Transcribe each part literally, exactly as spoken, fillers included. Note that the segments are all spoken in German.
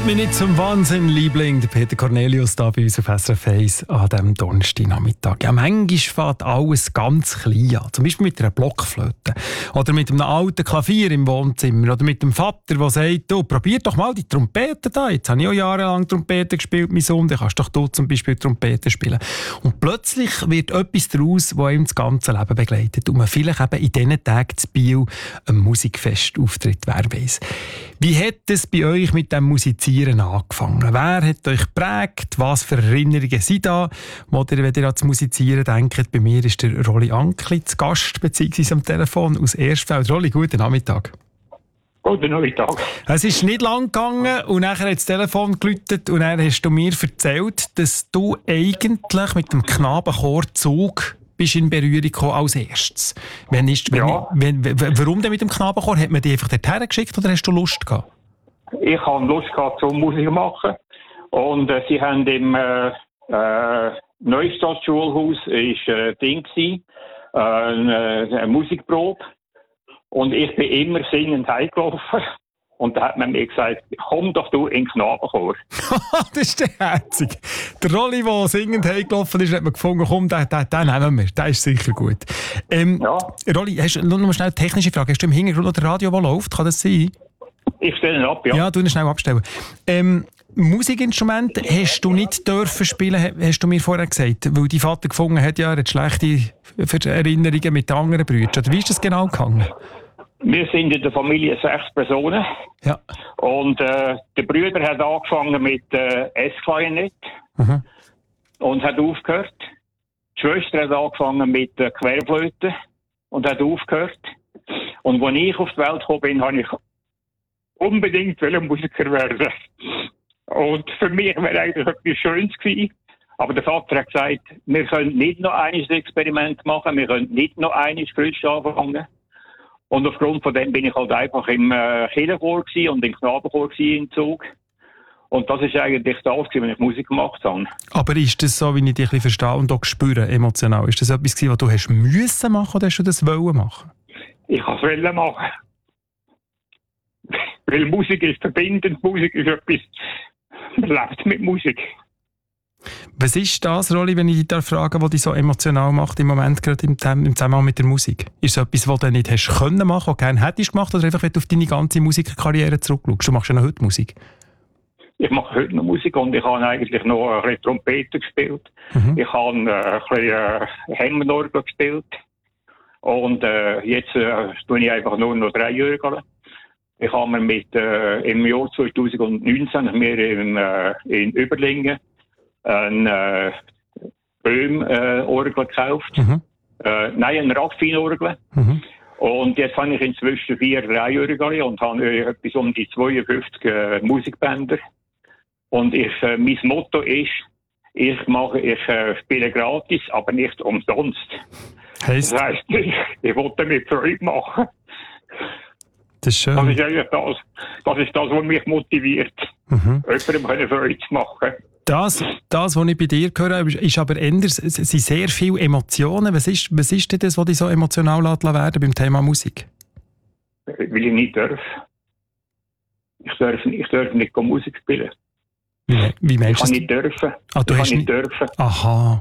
Mach mich nicht zum Wahnsinn, Liebling. Der Peter Cornelius hier bei uns auf S R F eins an diesem Donnerstagnachmittag. Ja, manchmal fängt alles ganz klein an. Zum Beispiel mit einer Blockflöte. Oder mit einem alten Klavier im Wohnzimmer. Oder mit dem Vater, der sagt, du, probier doch mal die Trompete da. Jetzt habe ich auch jahrelang Trompete gespielt, mein Sohn. Dann kannst doch du zum Beispiel Trompete spielen. Und plötzlich wird etwas daraus, das ihm das ganze Leben begleitet. Und man vielleicht eben in diesen Tagen zu Biel ein Musikfest auftritt, wer weiss. Wie hat es bei euch mit dem Musizieren angefangen? Wer hat euch geprägt? Was für Erinnerungen sind da? Oder wenn ihr an das Musizieren denkt, bei mir ist der Rolli Ankli zu Gast, beziehungsweise am Telefon aus Erstfeld. Rolli, guten Nachmittag. Guten Nachmittag. Es ist nicht lang gegangen und nachher hat das Telefon geläutet und dann hast du mir erzählt, dass du eigentlich mit dem Knabenchor Zug bist in Berührung gekommen als erstes. Wenn ist, wenn, ja. wenn, wenn, warum denn mit dem Knabenchor? Hat man dich einfach dorthin geschickt oder hast du Lust gehabt? Ich hatte Lust gehabt, zum Musik zu machen. Und äh, sie haben im äh, äh, Neustadt-Schulhaus ist äh, Ding gewesen, äh, eine, eine Musikprobe. Und ich bin immer singend heimgelaufen. Und da hat man mir gesagt, komm doch du in den Knabenchor. Das ist der Herzig. Der Rolli, der singend heimgelaufen ist, hat man gefunden, komm, den, den, den nehmen wir. Der ist sicher gut. Ähm, ja. Rolli, hast du noch mal schnell eine technische Frage? Hast du im Hintergrund noch das Radio, das läuft? Kann das sein? Ich stelle ihn ab, ja. Ja, du ihn schnell abstellen. Ähm, Musikinstrumente hast du nicht dürfen spielen, hast du mir vorher gesagt, weil dein Vater gefunden hat, ja, er hat schlechte Erinnerungen mit anderen Brüdern. Oder wie ist das genau gegangen? Wir sind in der Familie sechs Personen. Ja. Und äh, der Bruder hat angefangen mit äh, S-Klarinett mhm. und hat aufgehört. Die Schwester hat angefangen mit äh, Querflöte und hat aufgehört. Und als ich auf die Welt gekommen bin, habe ich unbedingt Musiker werden. Und für mich wäre eigentlich etwas Schönes gewesen. Aber der Vater hat gesagt, wir können nicht noch ein Experiment machen, wir können nicht noch ein frisch anfangen. Und aufgrund von dem bin ich halt einfach im äh, Kirchenchor und im Knabenchor im Zug. Und das ist eigentlich das, wenn ich Musik gemacht habe. Aber ist das so, wie ich dich verstehe und auch spüre, emotional? Ist das etwas, was du hast müssen machen oder hast du das wollen machen? Ich wollte es machen. Weil Musik ist verbindend, Musik ist etwas, man lebt mit Musik. Was ist das, Rolli, wenn ich dich da frage, was dich so emotional macht im Moment, gerade im, im Zusammenhang mit der Musik? Ist es etwas, was du nicht hast können machen, was du gerne hättest gemacht, oder einfach, wenn du auf deine ganze Musikerkarriere zurückschaust? Du machst ja noch heute Musik. Ich mache heute noch Musik und ich habe eigentlich noch ein bisschen Trompete gespielt. Mhm. Ich habe äh, ein bisschen äh, Hemmenorgel gespielt. Und äh, jetzt äh, tue ich einfach nur noch drei Jahre. Ich habe mir mit, äh, im Jahr zwanzig neunzehn mir im, äh, in Überlingen ein äh, Böhm-Orgel äh, gekauft. Mhm. Äh, nein, ein Raffin-Orgel. Mhm. Und jetzt habe ich inzwischen vier Dreijährige und habe äh, etwas um die zweiundfünfzig äh, Musikbänder. Und ich, äh, mein Motto ist, ich mache, ich äh, spiele gratis, aber nicht umsonst. Heißt? Das heisst, ich, ich wollte mit Freude machen. Das ist schön. Das ist eigentlich das, das, ist das was mich motiviert, mhm. jemandem Freude zu machen. Das, das, was ich bei dir höre, ist aber anders. Es sind sehr viele Emotionen. Was ist, was ist denn das, was dich so emotional werden lässt beim Thema Musik? Weil ich nicht darf. Ich darf, ich darf nicht Musik spielen. Wie, wie meinst du das? Ich kann nicht dürfen. Ah, du ich hast kann nicht nicht dürfen. Aha.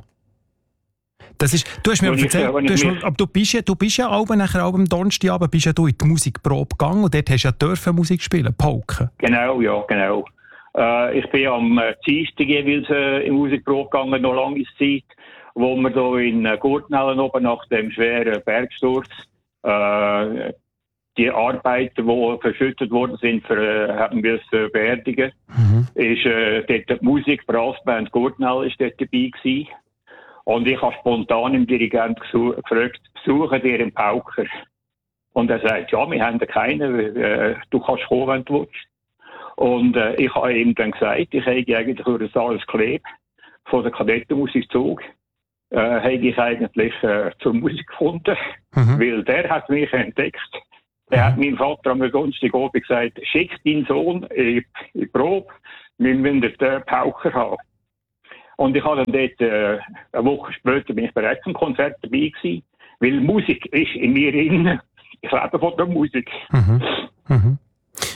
Das ist, du hast mir aber erzählt, ich, du hast mir, aber du bist ja, du bist ja auch nachher auch am Donnerstagabend bist ja du in die Musikprobe gegangen und dort hast du ja dürfen Musik spielen, Pauken. Genau, ja, genau. Äh, ich bin am äh, Dienstag jeweils äh, in Musikprobe gegangen, noch lange Zeit, wo wir da in äh, Gurtnellen oben nach dem schweren Bergsturz äh, die Arbeiter, die verschüttet worden sind, für, äh, haben müssen beerdigen. Mhm. Ist äh, dort die Musik, Brassband Gurtnell ist dort dabei gewesen. Und ich habe spontan im Dirigent gefragt, besuchen dir einen Pauker? Und er sagt, ja, wir haben keinen, äh, du kannst kommen, wenn du willst. Und äh, ich habe ihm dann gesagt, ich habe eigentlich durch das alles Kleb von der Kadettenmusik Zug, äh, habe ich eigentlich äh, zur Musik gefunden, mhm. weil der hat mich entdeckt. Der mhm. hat meinem Vater am Donnerstagabend gesagt, schick deinen Sohn in die Probe, wir müssen den Pauker haben. Und ich habe dann dort, äh, eine Woche später bin ich bei einem Konzert dabei gewesen, weil Musik ist in mir drin. Ich lebe von der Musik. Mhm. Mhm.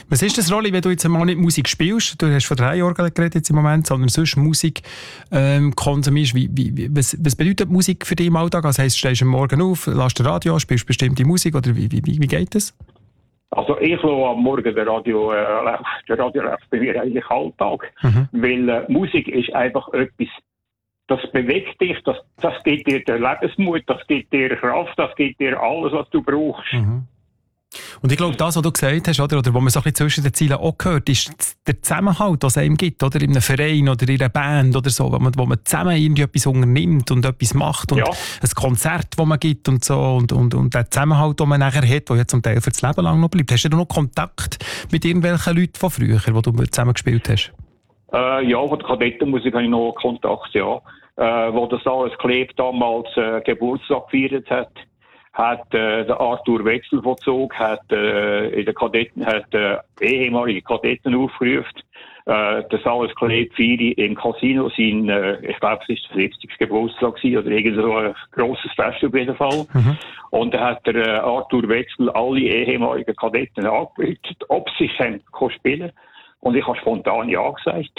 Was ist das, Rolli, wenn du jetzt einmal nicht Musik spielst? Du hast von drei Orgeln geredet jetzt im Moment, sondern sonst Musik ähm, konsumierst. Wie, wie, was, was bedeutet Musik für dich im Alltag? Also heisst, stehst du am Morgen auf, lässt Radio an, spielst bestimmte Musik oder wie, wie, wie geht das? Also ich lasse am Morgen der Radio, äh, der Radio läuft bei mir eigentlich Alltag, mhm. weil äh, Musik ist einfach etwas, das bewegt dich, das, das gibt dir den Lebensmut, das gibt dir Kraft, das gibt dir alles, was du brauchst. Mhm. Und ich glaube, das, was du gesagt hast, oder, oder was man so ein bisschen zwischen den Zielen auch gehört, ist der Zusammenhalt, den es einem gibt, oder? In einem Verein oder in einer Band oder so, wo man, wo man zusammen irgendwie etwas unternimmt und etwas macht und ja. ein Konzert, das man gibt und so und, und, und der Zusammenhalt, den man nachher hat, der ja zum Teil für das Leben lang noch bleibt. Hast du noch Kontakt mit irgendwelchen Leuten von früher, die du zusammen gespielt hast? Äh, ja, von der Kadettenmusik habe ich noch Kontakt, ja. Äh, wo das alles Kleb damals äh, Geburtstag gefeiert hat, hat äh, der Arthur Wechsel von Zug, hat äh, in den Kadetten, hat äh, ehemalige Kadetten aufgerufen, äh, das alles Kleb Feier im Casino sein, äh, ich glaube, es ist der fünfzigste Geburtstag gewesen, oder irgend so ein grosses Fest auf jeden Fall. Mhm. Und da hat der äh, Arthur Wechsel alle ehemaligen Kadetten angerufen, ob sie können spielen. Und ich habe spontan ja gesagt.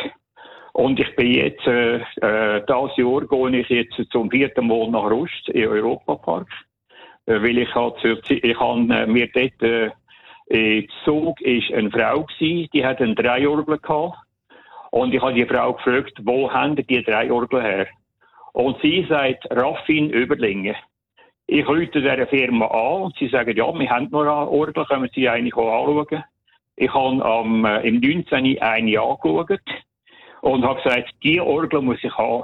Und ich bin jetzt, äh, äh, das Jahr gehe ich jetzt zum vierten Mal nach Rust, im Europapark. Äh, weil ich halt, ich habe äh, mir dort, äh, im Zug ist eine Frau gewesen, die hat einen Dreiorgel gehabt. Und ich habe die Frau gefragt, wo haben die Dreiorgel her? Und sie sagt, Raffin Überlingen. Ich rufe dieser Firma an und sie sagen, ja, wir haben noch eine Orgel, können Sie eigentlich auch anschauen. Ich habe am, äh, im neunzehn eine angeschaut. Und habe gesagt, die Orgel muss ich haben.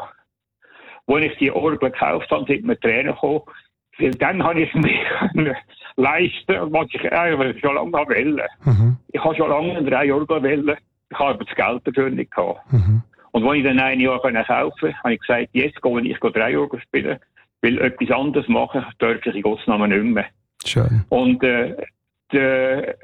Als ich die Orgel gekauft habe, sind mir Tränen gekommen. Weil dann habe ich mir leisten, was ich eigentlich schon lange wollte. Mhm. Ich habe schon lange eine drei Orgel wollen. Ich habe aber das Geld dafür nicht gehabt. Mhm. Und als ich dann ein Jahr kaufen konnte, habe ich gesagt, jetzt gehe ich drei Orgel spielen. Weil etwas anderes machen darf ich in Gottes Namen nicht mehr. Schön. Und äh, der...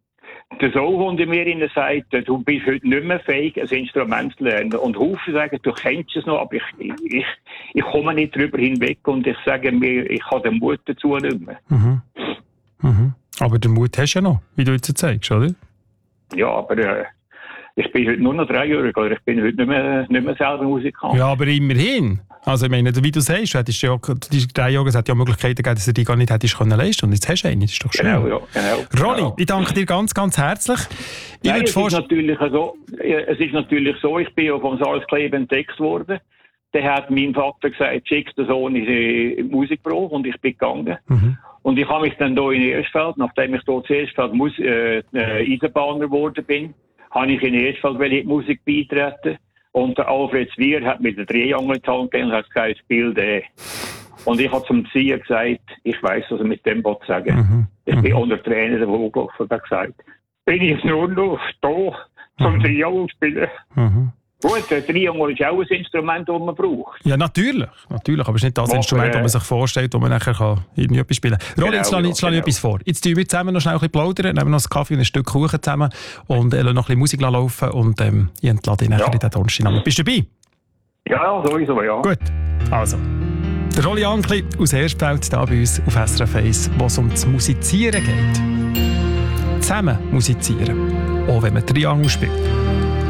Der Sohn in mir sagt, du bist heute nicht mehr fähig, ein Instrument zu lernen. Und Haufen sagen, du kennst es noch, aber ich, ich, ich komme nicht drüber hinweg und ich sage mir, ich habe den Mut dazu nicht mehr. Mhm. Mhm. Aber den Mut hast du ja noch, wie du jetzt zeigst, oder? Ja, aber äh, ich bin heute nur noch dreijährig, oder ich bin heute nicht mehr, nicht mehr selber Musikant. Ja, aber immerhin. Also ich meine, wie du sagst, du hättest ja, die drei Jahre hat ja Möglichkeiten gegeben, dass du die gar nicht hättest können leisten. Und jetzt hast du eine, das ist doch schön. Genau, ja, genau. Ronny, genau. ich danke dir ganz, ganz herzlich. Ich Nein, es, vorst- ist natürlich so, es ist natürlich so, ich bin ja von Charles Kleb entdeckt worden. Der hat mein Vater gesagt, schick den Sohn in die Musikberuf und ich bin gegangen. Mhm. Und ich habe mich dann hier in Erstfeld, nachdem ich hier in Erstfeld Mus- äh, äh, Eisenbahner geworden bin, habe ich in Erstfeld in die Musik beitreten. Und der Alfred Zwier hat mir den Triangel in die Hand gegeben und hat gesagt, spiel den. Und ich habe zum Zwier gesagt, ich weiss, was er mit dem sagen will. Mhm. Ich bin unter Tränen der Vogel und habe gesagt, bin ich nur noch da zum mhm. Triangel spielen. Mhm. Gut, der Triangel ist auch ein Instrument, das man braucht. Ja, natürlich. natürlich aber es ist nicht das aber, Instrument, das man sich vorstellt, das man nachher kann irgendwie etwas spielen kann. Rolli, genau, jetzt schlage ich genau. etwas vor. Jetzt tun wir zusammen noch schnell ein bisschen plaudern, nehmen noch einen Kaffee und ein Stück Kuchen zusammen und äh, noch ein bisschen Musik laufen und ähm, ich entlade dich nachher ja. in den Donnerstag. Bist du dabei? Ja, sowieso, ja. Gut, also. Der Rolli Ankli aus Erstfeld hier bei uns auf S R F eins, wo es um das Musizieren geht. Zusammen musizieren, auch wenn man Triangel spielt.